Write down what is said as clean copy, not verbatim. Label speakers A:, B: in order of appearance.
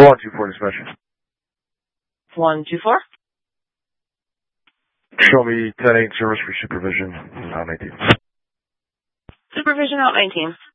A: 124 dispatch.
B: 124.
A: Show me 10-8 service for supervision, out 19.
B: Supervision out 19.